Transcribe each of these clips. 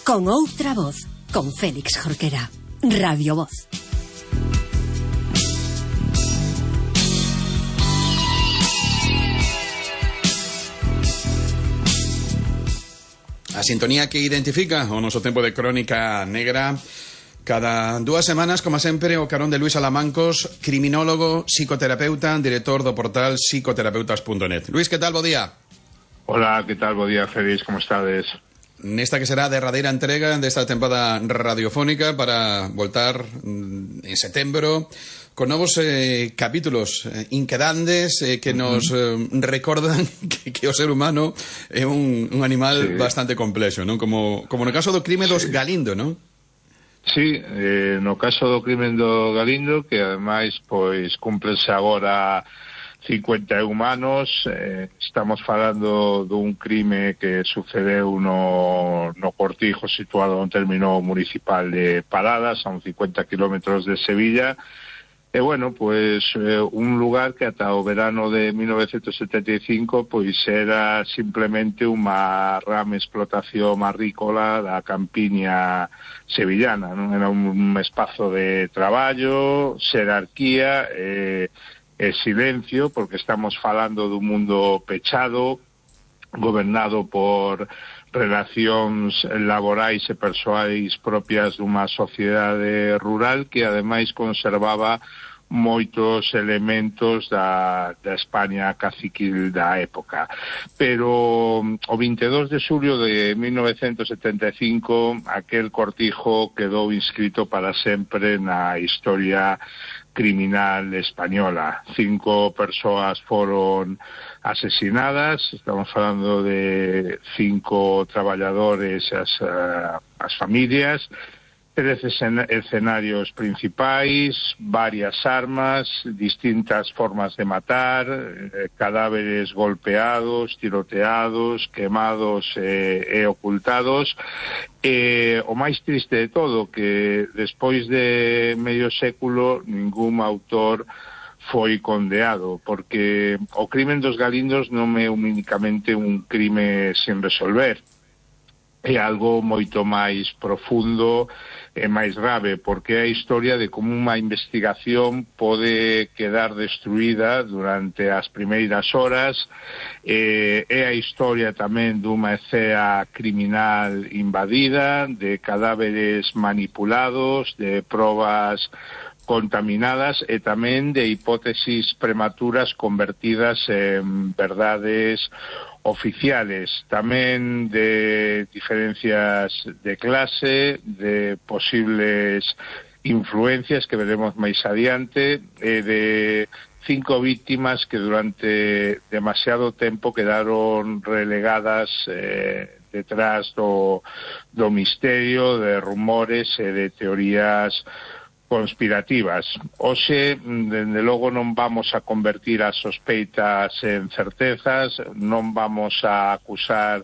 Con outra voz, con Félix Jorquera. Radio Voz. A sintonía que identifica o noso tempo de crónica negra. Cada 2 semanas, como sempre, o carón de Luís Alamancos, criminólogo, psicoterapeuta, director do portal psicoterapeutas.net. Luís, que tal? Bo día. Hola, que tal? Bo día, Félix, como estades? Nesta que será a derradeira entrega desta tempada radiofónica para voltar en setembro con novos capítulos inquedantes que nos recordan que o ser humano é un animal bastante complexo, non? Como no caso do crime dos Galindo, non? Sí, no caso do crimen do Galindo, que ademais pois cúmplense agora 51 anos, estamos falando dun crime que sucedeu no Cortijo, situado no término municipal de Paradas, a uns 50 kilómetros de Sevilla. E, bueno, pois un lugar que ata o verano de 1975 pois era simplemente unha rama explotación agrícola da campiña sevillana, non? Era un espazo de traballo, xerarquía e silencio, porque estamos falando dun mundo pechado, gobernado por relacións laborais e persoais propias dunha sociedade rural que ademais conservaba moitos elementos da España caciquil da época. Pero o 22 de xulio de 1975 aquel cortijo quedou inscrito para sempre na historia criminal española. 5 persoas foron asesinadas, estamos falando de 5 traballadores e as familias, 13 escenarios principais, varias armas, distintas formas de matar, cadáveres golpeados, tiroteados, quemados e ocultados. O máis triste de todo, que despois de medio século ningún autor foi condeado, porque o crimen dos Galindos non é únicamente un crime sin resolver, é algo moito máis profundo e máis grave, porque é a historia de como unha investigación pode quedar destruída durante as primeiras horas, é a historia tamén dunha escena criminal invadida, de cadáveres manipulados, de probas contaminadas e tamén de hipótesis prematuras convertidas en verdades oficiales, tamén de diferencias de clase, de posibles influencias que veremos máis adiante, e de 5 víctimas que durante demasiado tempo quedaron relegadas detrás do misterio, de rumores e de teorías conspirativas. Hoxe, dende logo, non vamos a convertir as sospeitas en certezas, non vamos a acusar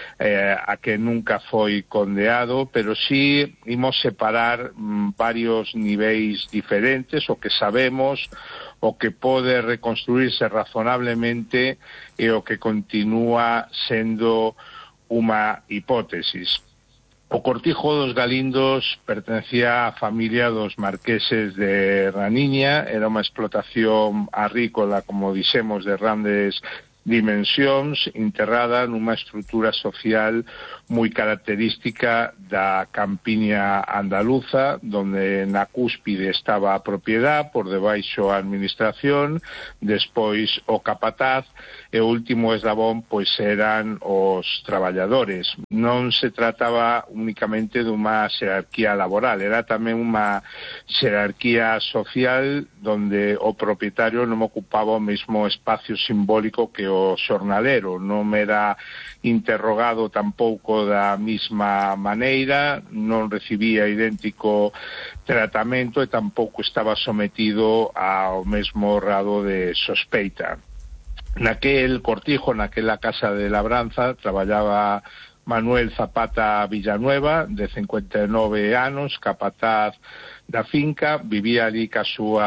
a que nunca foi condeado, pero sí imos separar varios niveis diferentes, o que sabemos, o que pode reconstruirse razonablemente e o que continúa sendo unha hipótesis. O Cortijo dos Galindos pertencía á familia dos marqueses de Raniña, era unha explotación agrícola, como dixemos, de grandes dimensións, enterrada nunha estrutura social moi característica da campiña andaluza, donde na cúspide estaba a propiedade, por debaixo a administración, despois o capataz, e o último eslabón pois eran os traballadores. Non se trataba únicamente dunha xerarquía laboral, era tamén unha xerarquía social donde o propietario non ocupaba o mesmo espacio simbólico que o xornalero, non era interrogado tampouco da mesma maneira, non recibía idéntico tratamento e tampouco estaba sometido ao mesmo grado de sospeita. Naquel cortijo, naquela casa de labranza, traballaba Manuel Zapata Villanueva, de 59 anos, capataz da finca, vivía ali ca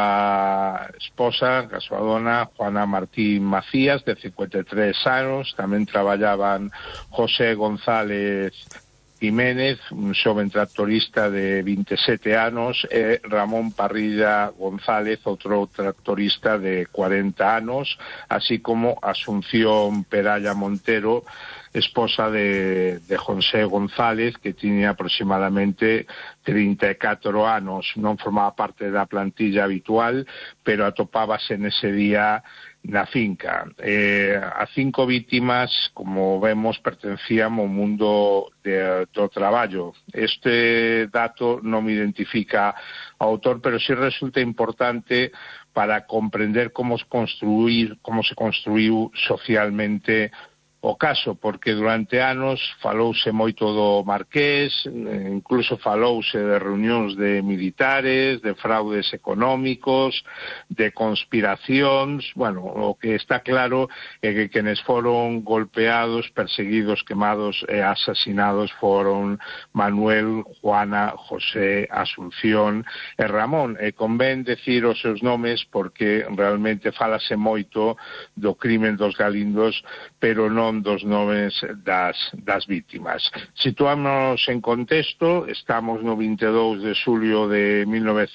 súa esposa, ca súa dona, Juana Martín Macías, de 53 anos, tamén traballaban José González Jiménez, un xoven tractorista de 27 anos, e Ramón Parrilla González, outro tractorista de 40 anos, así como Asunción Peralla Montero, esposa de José González, que tiña aproximadamente 34 anos. Non formaba parte da plantilla habitual, pero atopábase nese día na finca. As 5 vítimas, como vemos, pertencían ao mundo do traballo. Este dato non me identifica ao autor, pero sí resulta importante para comprender como se construiu socialmente o caso, porque durante anos falouse moito do Marqués, incluso falouse de reunións de militares, de fraudes económicos, de conspiracións. Bueno, o que está claro é que quenes foron golpeados, perseguidos, quemados e asasinados foron Manuel, Juana, José, Asunción e Ramón. E convén decir os seus nomes porque realmente falase moito do crimen dos Galindos, pero non dos nomes das vítimas. Situámonos en contexto, estamos no 22 de xulio de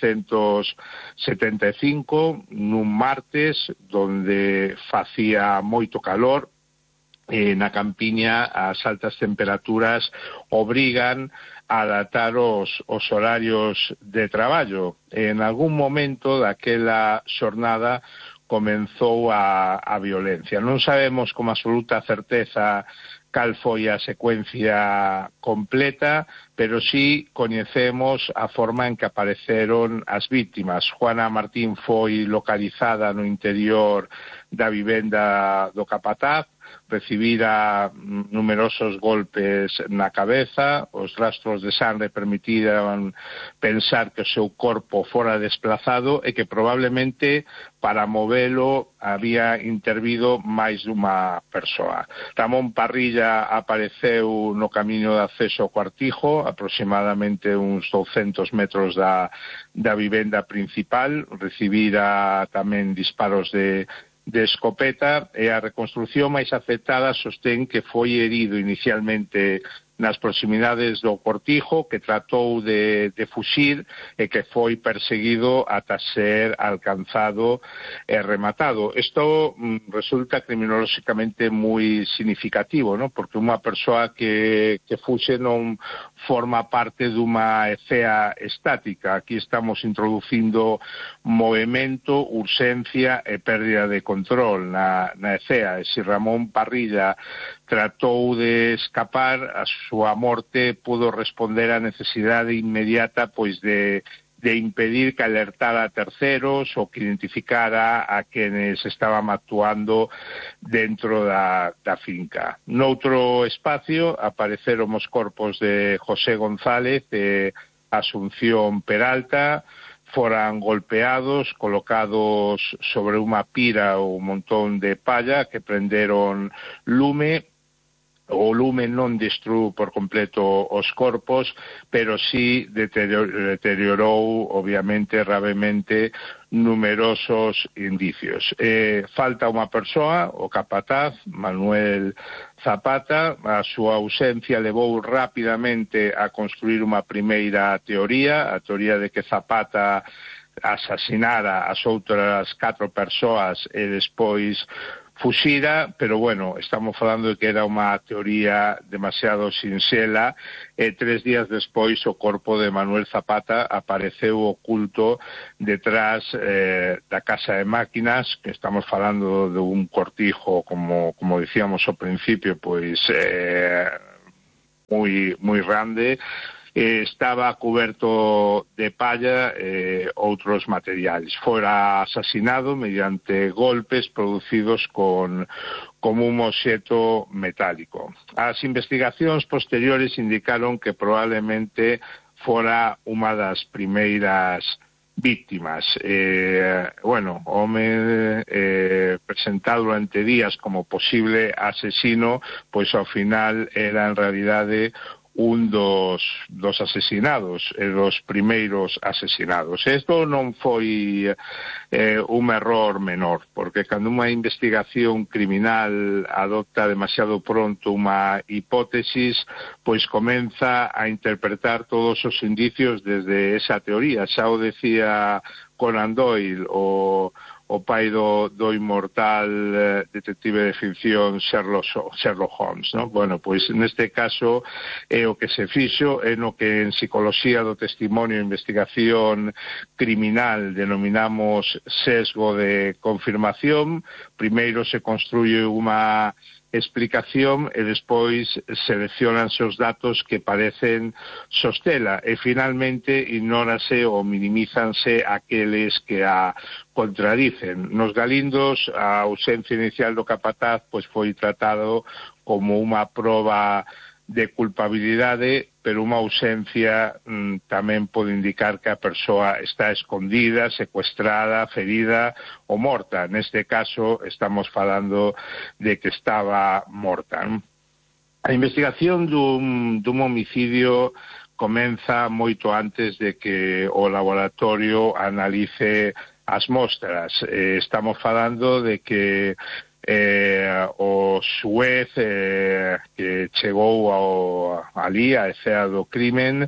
1975, nun martes, donde facía moito calor, na campiña as altas temperaturas obrigan a adaptar os horarios de traballo. En algún momento daquela xornada comenzou a violencia. Non sabemos con absoluta certeza cal foi a secuencia completa, pero sí coñecemos a forma en que apareceron as vítimas. Juana Martín foi localizada no interior da vivenda do capataz, recibira numerosos golpes na cabeza, os rastros de sangre permitiran pensar que o seu corpo fora desplazado e que probablemente para movelo había intervido máis dunha persoa. Ramón Parrilla apareceu no camiño de acceso ao cuartijo, aproximadamente uns 200 metros da vivenda principal, recibira tamén disparos de escopeta, e a reconstrucción máis afectada sostén que foi herido inicialmente nas proximidades do cortijo, que tratou de fuxir e que foi perseguido ata ser alcanzado e rematado. Isto resulta criminolóxicamente moi significativo, ¿no? Porque unha persoa que fuxe non forma parte dunha ecea estática. Aquí estamos introducindo movimento, urxencia e pérdida de control na ecea. E se Ramón Parrilla tratou de escapar, a súa morte pudo responder á necesidade inmediata pois de impedir que alertara a terceros ou que identificara a quenes estaban actuando dentro da finca. Noutro espacio apareceron os corpos de José González e Asunción Peralta, foran golpeados, colocados sobre unha pira ou un montón de palla que prenderon lume. O lume non destruiu por completo os corpos, pero sí deteriorou, obviamente, gravemente, numerosos indicios. Falta unha persoa, o capataz, Manuel Zapata. A súa ausencia levou rapidamente a construir unha primeira teoría, a teoría de que Zapata asasinara as outras 4 persoas e despois fuxira, pero bueno, estamos falando de que era unha teoría demasiado sinxela, e 3 días despois o corpo de Manuel Zapata apareceu oculto detrás da casa de máquinas, que estamos falando de un cortijo, como dicíamos ao principio, pois moi grande. Estaba cuberto de palla e outros materiais. Fora asasinado mediante golpes producidos con un obxeto metálico. As investigacións posteriores indicaron que probablemente fora unha das primeiras víctimas. O home presentado durante días como posible asesino, pois ao final era en realidade un dos asesinados, dos primeiros asesinados. Isto non foi un error menor, porque cando unha investigación criminal adopta demasiado pronto unha hipótesis, pois comeza a interpretar todos os indicios desde esa teoría. Xa o decía Conan Doyle, o pai do inmortal detective de ficción Sherlock Holmes, ¿no? Bueno, pois neste caso é o que se fixo, é no que en psicología do testimonio e investigación criminal denominamos sesgo de confirmación. Primeiro se construye unha explicación e despois seleccionanse os datos que parecen sostela e finalmente ignórase ou minimízanse aqueles que a contradicen. Nos Galindos a ausencia inicial do capataz pois foi tratado como unha proba de culpabilidade, pero unha ausencia tamén pode indicar que a persoa está escondida, secuestrada, ferida ou morta. Neste caso estamos falando de que estaba morta. A investigación dun homicidio comeza moito antes de que o laboratorio analice as mostras. Estamos falando de que o xuez que chegou ali á escena do crimen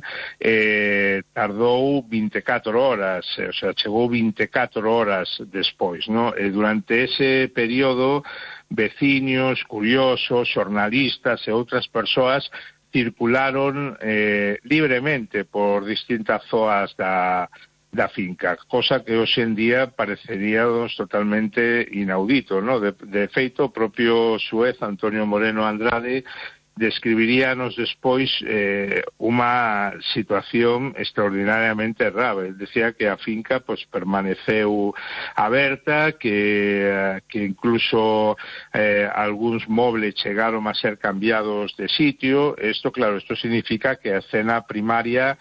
tardou 24 horas, o sea, chegou 24 horas despois, ¿no? E durante ese período veciños, curiosos, xornalistas e outras persoas circularon libremente por distintas zonas da finca, cosa que hoxe en día pareceríamos totalmente inaudito, ¿no? De feito, o propio xuez Antonio Moreno Andrade describiríanos despois unha situación extraordinariamente rara. Ele decía que a finca pues, permaneceu aberta, que incluso algúns mobles chegaron a ser cambiados de sitio. Isto, claro, isto significa que a escena primaria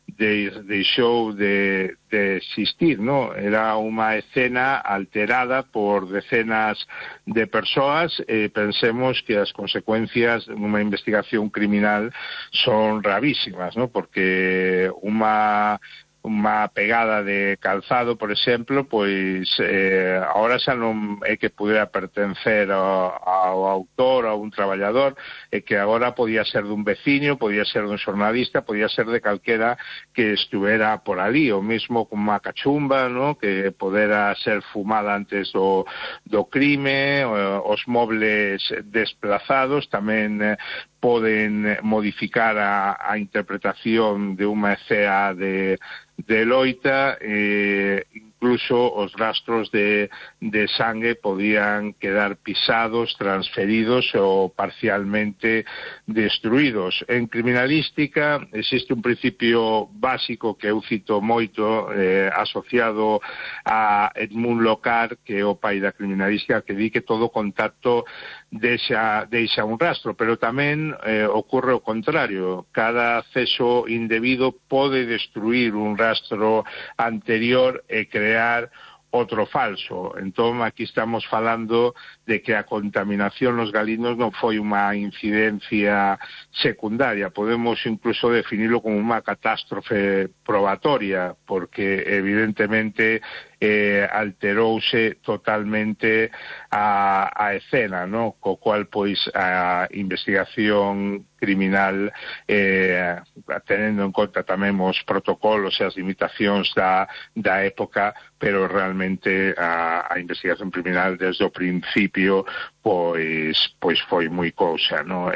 deixou de existir, ¿no? Era unha escena alterada por decenas de persoas e pensemos que as consecuencias dunha investigación criminal son gravísimas, ¿no? Porque unha pegada de calzado, por exemplo, pois agora xa non é que pudera pertencer ao autor, a un traballador, é que agora podía ser dun veciño, podía ser dun xornalista, podía ser de calquera que estuvera por ali, o mesmo con unha cachumba, ¿no? Que podera ser fumada antes do crime, os mobles desplazados tamén poden modificar a interpretación de unha escena de loita, incluso os rastros de sangue podían quedar pisados, transferidos ou parcialmente destruídos. En criminalística existe un principio básico que eu cito moito, asociado a Edmund Locard, que é o pai da criminalística, que di que todo contacto deixa un rastro, pero tamén ocorre o contrario. Cada acceso indebido pode destruir un rastro anterior e crear outro falso. Entón, aquí estamos falando de que a contaminación nos Galindos non foi unha incidencia secundaria. Podemos incluso definirlo como unha catástrofe probatoria, porque evidentemente alterouse totalmente a escena, ¿no? Co cual, pois, a investigación criminal, tenendo en conta tamén os protocolos e as limitacións da época, pero realmente a investigación criminal desde o principio pois foi moi cousa, ¿no?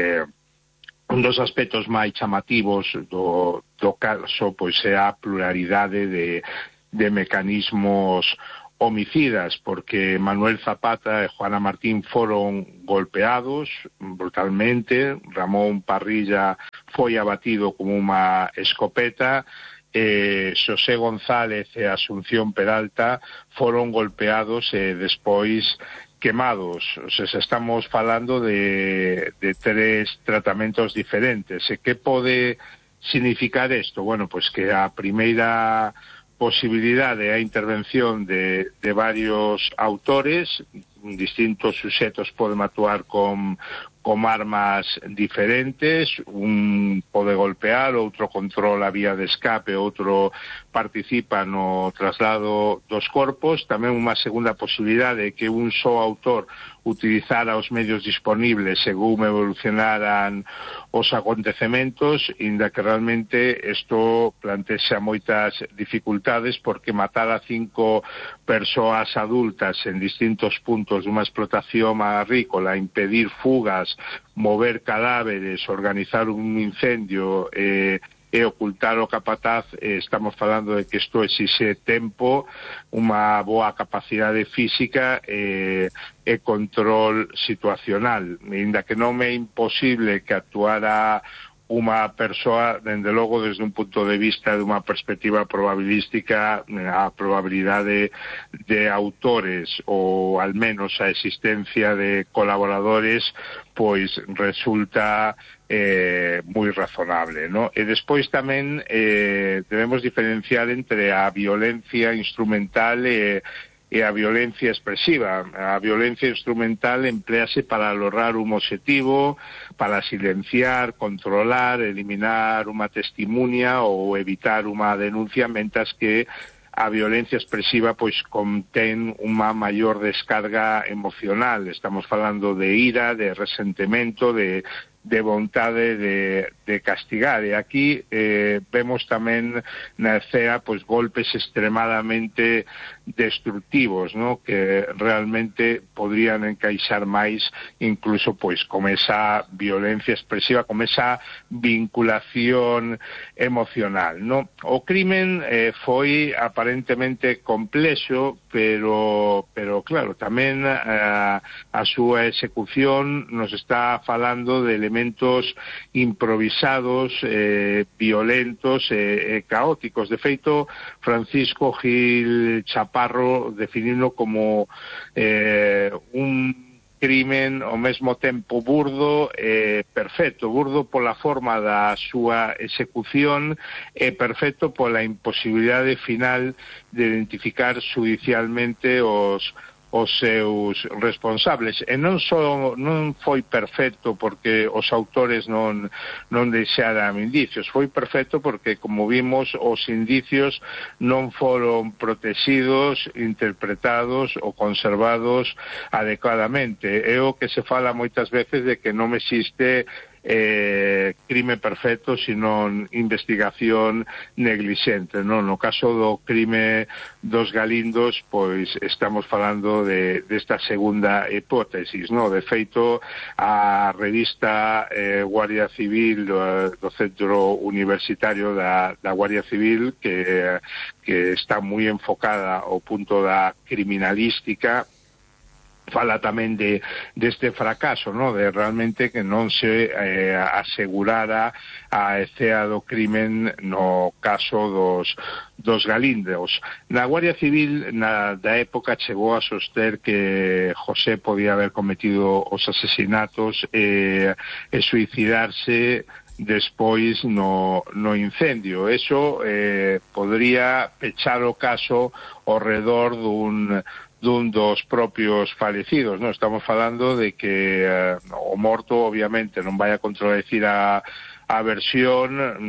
Un dos aspectos máis chamativos do caso pois é a pluralidade de mecanismos homicidas, porque Manuel Zapata e Juana Martín foron golpeados brutalmente, Ramón Parrilla foi abatido con unha escopeta, Xosé González e Asunción Peralta foron golpeados e despois quemados. O sea, estamos falando de tres tratamentos diferentes. E que pode significar isto? Bueno, pues que a primeira posibilidade a intervención de varios autores, distintos suxetos poden actuar con con armas diferentes, un pode golpear, outro controla a vía de escape, outro participa no traslado dos corpos. Tamén unha segunda posibilidade é que un só autor utilizara os medios disponibles según evolucionaran os acontecementos, inda que realmente isto plantexa moitas dificultades, porque matar a 5 persoas adultas en distintos puntos dunha explotación agrícola, impedir fugas, mover cadáveres, organizar un incendio e ocultar o capataz, estamos falando de que isto exixe tempo, unha boa capacidade física e control situacional. Ainda que non é imposible que actuara unha persoa, dende logo, desde un punto de vista de unha perspectiva probabilística, a probabilidade de autores ou al menos a existencia de colaboradores pois resulta moi razonable, ¿no? E despois tamén debemos diferenciar entre a violencia instrumental e a violencia expresiva. A violencia instrumental emplease para lograr un objetivo, para silenciar, controlar, eliminar unha testimonia ou evitar unha denuncia, mentras que a violencia expresiva pois contén unha maior descarga emocional. Estamos falando de ira, de resentimento, de vontade de castigar. E aquí vemos tamén na escena pois golpes extremadamente destructivos, ¿no?, que realmente podrían encaixar máis incluso pois con esa violencia expresiva, con esa vinculación emocional, ¿no? O crimen foi aparentemente complexo, pero claro, tamén a súa execución nos está falando de elementos improvisados, violentos e caóticos. De feito, Francisco Gil Chaparro definindo como un crimen ao mesmo tempo burdo e perfecto. Burdo pola forma da súa execución e perfecto pola imposibilidade final de identificar judicialmente os seus responsables. E non foi perfecto porque os autores non deixaran indicios, foi perfecto porque, como vimos, os indicios non foron protegidos, interpretados ou conservados adecuadamente. É o que se fala moitas veces de que non existe crime perfecto, sino investigación negligente, ¿no? No caso do crime dos Galindos, pois estamos falando desta segunda hipótesis, ¿no? De feito, a revista Guardia Civil do Centro Universitario da Guardia Civil, que está moi enfocada ao punto da criminalística, fala tamén deste fracaso, ¿no?, de realmente que non se asegurara a escena do crimen no caso dos Galindos. Na Guardia Civil da época chegou a soster que José podía haber cometido os asesinatos e suicidarse despois no incendio. Eso podría pechar o caso ao redor dun dos propios falecidos, ¿no? Estamos falando de que o morto obviamente non vai a contradecir a versión,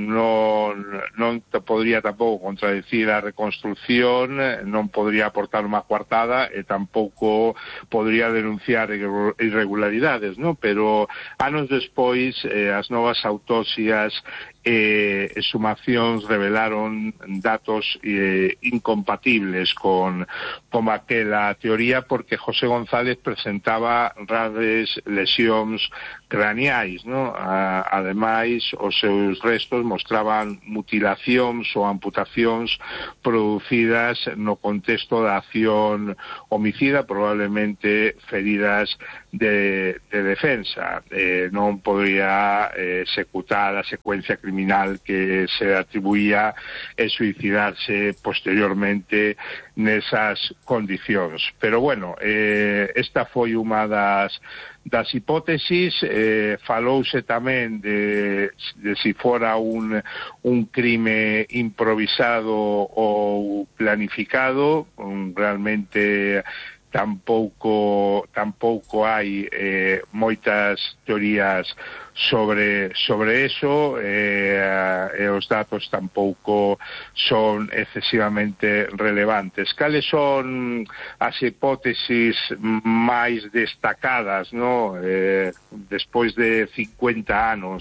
non podría tampouco contradecir a reconstrucción, non podría aportar unha coartada e tampouco podría denunciar irregularidades, ¿no? Pero anos despois as novas autopsias e sumacións revelaron datos incompatibles con aquela teoría, porque José González presentaba graves lesións craneais, ¿no? Ademais, os seus restos mostraban mutilacións ou amputacións producidas no contexto da acción homicida, probablemente feridas de defensa. Non podría executar a secuencia criminal que se atribuía e suicidarse posteriormente nesas condicións. Pero bueno, esta foi unha das hipótesis. Falouse tamén de si fora un crime improvisado ou planificado. Realmente tampouco hai moitas teorías sobre eso, e os datos tampouco son excesivamente relevantes. Cales son as hipótesis máis destacadas, no? Despois de 50 anos,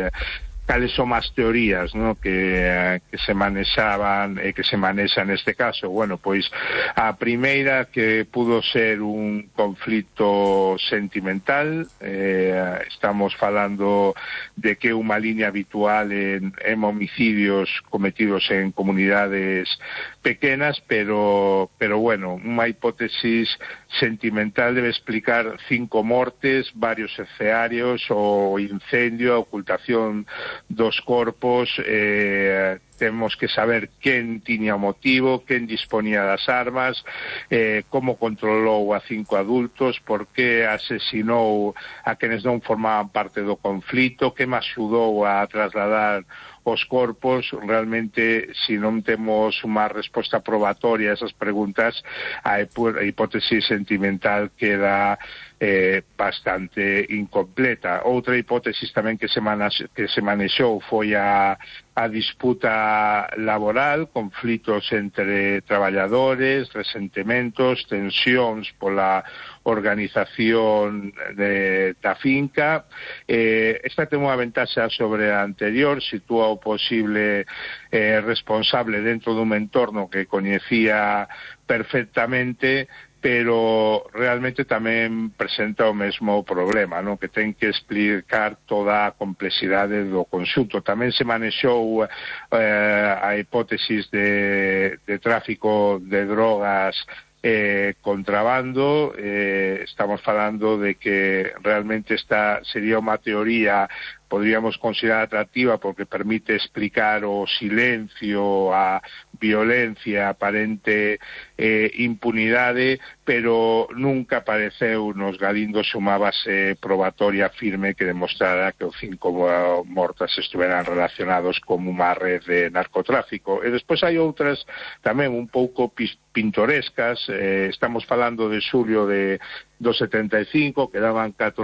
cales son as teorías, no, que se manexaban e que se manexa neste caso? Bueno, pois a primeira, que pudo ser un conflito sentimental. Estamos falando de que unha liña habitual en homicidios cometidos en comunidades pequenas, pero bueno, unha hipótesis sentimental debe explicar 5 mortes, varios escenarios, o incendio, a ocultación dos corpos. Temos que saber quen tiña o motivo, quen disponía das armas, como controlou a 5 adultos, por que asesinou a quenes non formaban parte do conflito, que me axudou a trasladar os corpos. Realmente, se non temos unha resposta probatoria a esas preguntas, a hipótesis sentimental queda bastante incompleta. Outra hipótesis tamén que se manexou foi a disputa laboral, conflitos entre traballadores, resentimentos, tensións pola organización da finca. Esta ten unha ventaxa sobre a anterior, sitúa o posible responsable dentro dun entorno que coñecía perfectamente, pero realmente tamén presenta o mesmo problema, non? Que ten que explicar toda a complexidade do conxunto. Tamén se manexou a hipótesis de tráfico de drogas, contrabando. Estamos falando de que realmente esta sería unha teoría, podríamos considerar atractiva, porque permite explicar o silencio, a violencia, aparente impunidade, pero nunca apareceu nos galindos unha base probatoria firme que demostrara que os 5 mortas estuveran relacionados con unha red de narcotráfico. E despois hai outras tamén un pouco pintorescas. Estamos falando de xulio do 75, quedaban 4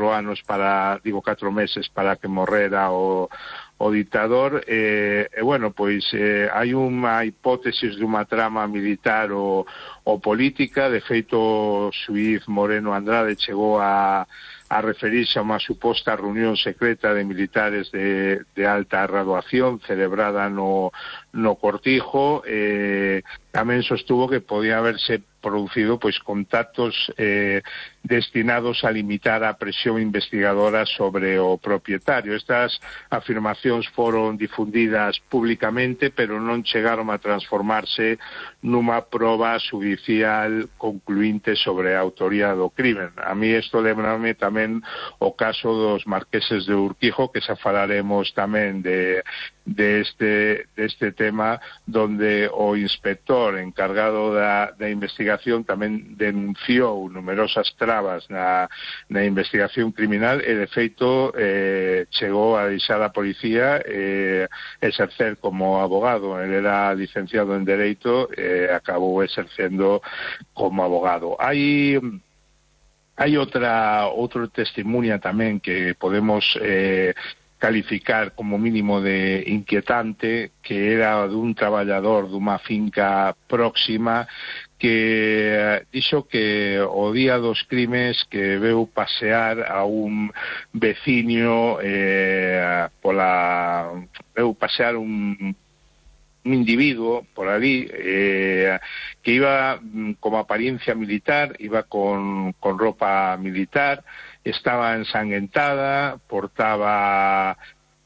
meses para que morrera o dictador. Bueno, pois hai unha hipótesis de unha trama militar ou política. De feito, o xuíz Moreno Andrade chegou a referirse a unha suposta reunión secreta de militares de alta graduación celebrada no Cortijo. Tamén sostuvo que podía haberse producido pois contactos destinados a limitar a presión investigadora sobre o propietario. Estas afirmacións foron difundidas públicamente, pero non chegaron a transformarse nunha proba judicial concluinte sobre a autoría do crimen. A mí isto lembrame tamén o caso dos marqueses de Urquijo, que xa falaremos tamén de este tema, donde o inspector encargado da investigación tamén denunciou numerosas trabas na investigación criminal, e de feito chegou a deixar a policía exercer como abogado. Ele era licenciado en Dereito e acabou exercendo como abogado. Hai outro testimonio tamén que podemos calificar como mínimo de inquietante, que era dun traballador dunha finca próxima, que dixo que o día dos crimes que veu pasear a un veciño veu pasear un individuo por ali que iba como apariencia militar, iba con ropa militar, estaba ensanguentada, portaba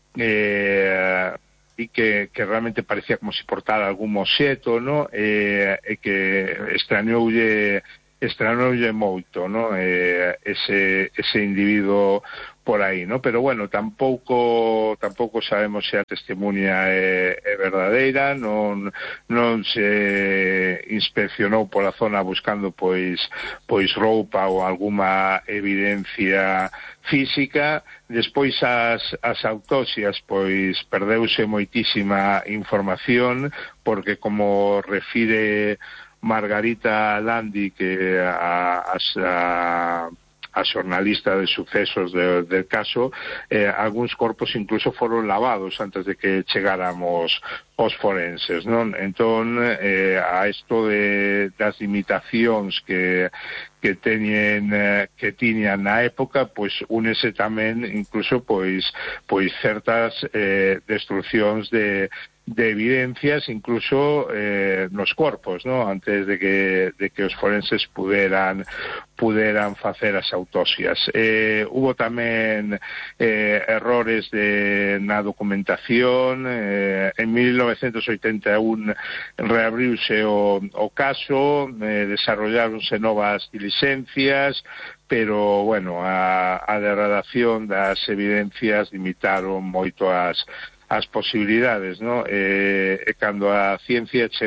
e que realmente parecía como se portara algún moxeto, no? E que extrañoulle moito, no? Ese individuo por aí, no? Pero bueno, tampouco sabemos se a testemunha é verdadeira. Non se inspeccionou pola zona buscando pois roupa ou alguma evidencia física. Despois as autopsias pois perdeuse moitísima información, porque como refire Margarita Landi, que a xornalista de sucesos del caso, algúns corpos incluso foron lavados antes de que chegáramos os forenses, non? Entón, a isto das limitacións que tiñan na época, pois únese tamén incluso pois certas destruccións de evidencias, incluso nos corpos, ¿no? Antes de que os forenses puderan facer as autopsias. Hubo tamén errores na documentación. En 1981 reabriuse o caso, desarrolláronse novas diligencias, pero, bueno, a degradación das evidencias limitaron moito as posibilidades, ¿no? E cando a ciencia